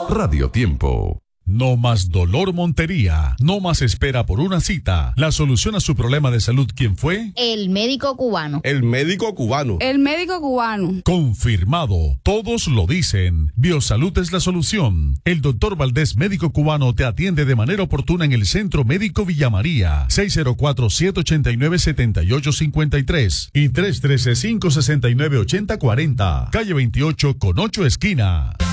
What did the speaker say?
Radio Tiempo. No más dolor Montería, no más espera por una cita. La solución a su problema de salud, ¿quién fue? El médico cubano. El médico cubano. El médico cubano. Confirmado, todos lo dicen. Biosalud es la solución. El doctor Valdés, médico cubano, te atiende de manera oportuna en el Centro Médico Villa María, 604-789-7853 y 313-569-8040, calle 28 con 8 esquinas.